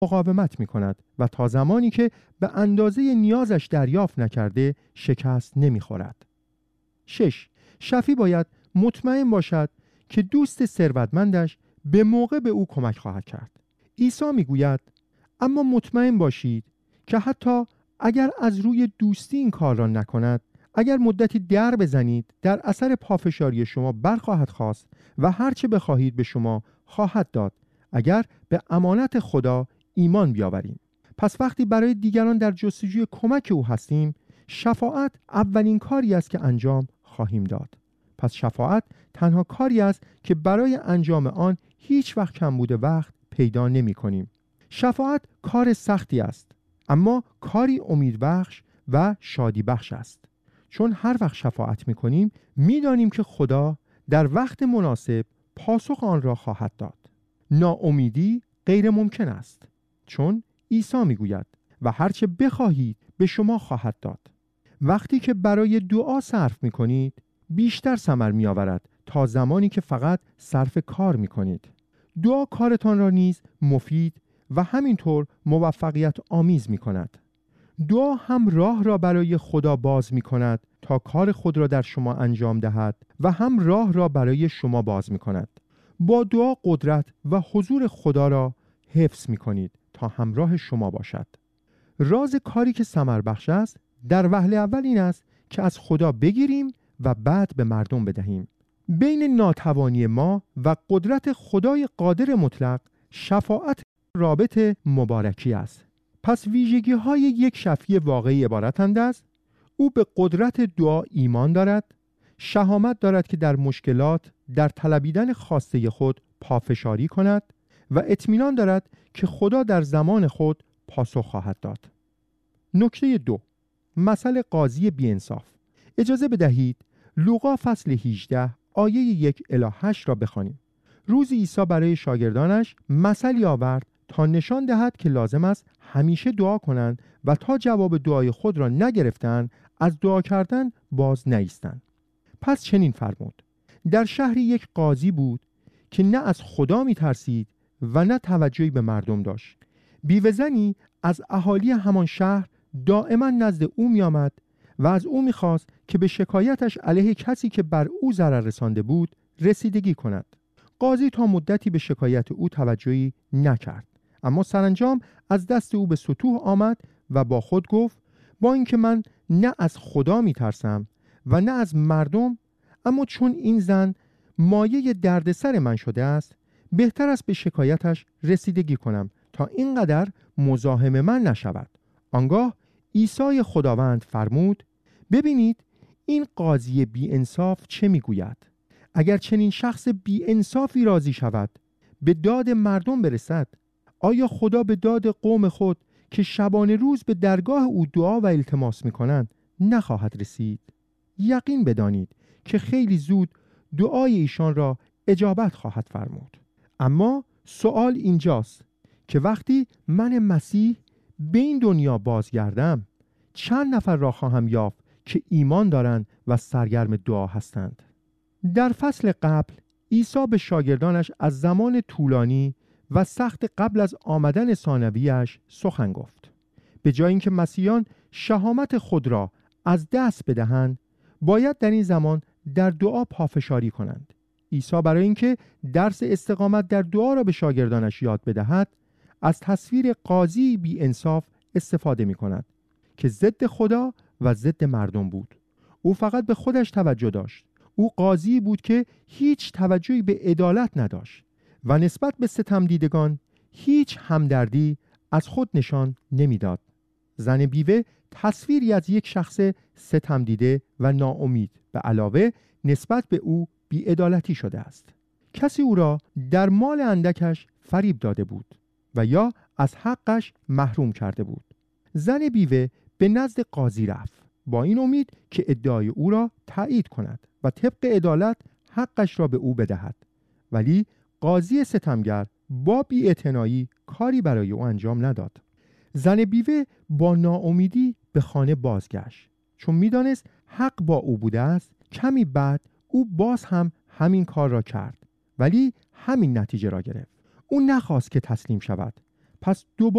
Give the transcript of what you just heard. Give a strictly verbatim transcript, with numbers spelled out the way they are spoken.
مقاومت می کند و تا زمانی که به اندازه نیازش دریافت نکرده شکست نمی خورد. شش. شفیع باید مطمئن باشد که دوست ثروتمندش به موقع به او کمک خواهد کرد. عیسی می گوید اما مطمئن باشید که حتی اگر از روی دوستی این کار را نکند، اگر مدتی در بزنید، در اثر پافشاری شما برخواهد خواست و هرچه بخواهید به شما خواهد داد، اگر به امانت خدا ایمان بیاوریم. پس وقتی برای دیگران در جستجوی کمک او هستیم، شفاعت اولین کاری است که انجام خواهیم داد. پس شفاعت تنها کاری است که برای انجام آن هیچ وقت کمبود وقت پیدا نمی کنیم. شفاعت کار سختی است، اما کاری امیدبخش و شادی بخش است. چون هر وقت شفاعت می کنیم می دانیم که خدا در وقت مناسب پاسخ آن را خواهد داد. ناامیدی غیر ممکن است، چون عیسی می گوید و هرچه بخواهید به شما خواهد داد. وقتی که برای دعا صرف می کنید بیشتر ثمر می آورد تا زمانی که فقط صرف کار می کنید. دعا کارتان را نیز مفید و همینطور موفقیت آمیز می کند. دعا هم راه را برای خدا باز می کند تا کار خود را در شما انجام دهد و هم راه را برای شما باز می کند. با دعا قدرت و حضور خدا را حفظ می کنید تا همراه شما باشد. راز کاری که ثمر بخش است در وهله اول این است که از خدا بگیریم و بعد به مردم بدهیم. بین ناتوانی ما و قدرت خدای قادر مطلق شفاعت رابط مبارکی است. پس ویژگی های یک شفیع واقعی عبارتند از او به قدرت دعا ایمان دارد، شهامت دارد که در مشکلات در طلبیدن خواسته خود پافشاری کند و اطمینان دارد که خدا در زمان خود پاسخ خواهد داد. نکته دو، مثل قاضی بی‌انصاف. اجازه بدهید لوقا فصل هجده آیه یک الی هشت را بخوانیم. روز عیسی برای شاگردانش مثلی آورد تا نشان دهد که لازم است همیشه دعا کنند و تا جواب دعای خود را نگرفتند از دعا کردن باز نایستند. پس چنین فرمود: در شهری یک قاضی بود که نه از خدا می ترسید و نه توجهی به مردم داشت. بیوه زنی از اهالی همان شهر دائما نزد او می آمد و از او می خواست که به شکایتش علیه کسی که بر او ضرر رسانده بود رسیدگی کند. قاضی تا مدتی به شکایت او توجهی نکرد، اما سرانجام از دست او به سطوح آمد و با خود گفت با اینکه من نه از خدا می ترسم و نه از مردم، اما چون این زن مایه دردسر من شده است، بهتر است به شکایتش رسیدگی کنم تا اینقدر مزاحم من نشود. آنگاه عیسی خداوند فرمود: ببینید این قاضی بی انصاف چه میگوید. اگر چنین شخص بی انصافی راضی شود به داد مردم برسد، آیا خدا به داد قوم خود که شبانه روز به درگاه او دعا و التماس میکنند نخواهد رسید؟ یقین بدانید که خیلی زود دعای ایشان را اجابت خواهد فرمود. اما سوال اینجاست که وقتی من مسیح به این دنیا بازگردم چند نفر را خواهم یافت که ایمان دارند و سرگرم دعا هستند؟ در فصل قبل عیسی به شاگردانش از زمان طولانی و سخت قبل از آمدن ثانویش سخن گفت. به جای اینکه مسیحیان شهامت خود را از دست بدهند، باید در این زمان در دعا پافشاری کنند. عیسی برای اینکه درس استقامت در دعا را به شاگردانش یاد بدهد، از تصویر قاضی بی انصاف استفاده می کند که ضد خدا و ضد مردم بود. او فقط به خودش توجه داشت. او قاضی بود که هیچ توجهی به عدالت نداشت و نسبت به ستم دیدگان هیچ همدردی از خود نشان نمیداد. زن بیوه تصویری از یک شخص ستم دیده و ناامید به علاوه نسبت به او بی‌عدالتی شده است. کسی او را در مال اندکش فریب داده بود و یا از حقش محروم کرده بود. زن بیوه به نزد قاضی رفت با این امید که ادعای او را تایید کند و طبق عدالت حقش را به او بدهد، ولی قاضی ستمگر با بی‌اعتنایی کاری برای او انجام نداد. زن بیوه با ناامیدی به خانه بازگشت، چون میدانست حق با او بوده است. کمی بعد او باز هم همین کار را کرد، ولی همین نتیجه را گرفت. او نخواست که تسلیم شود، پس دوباره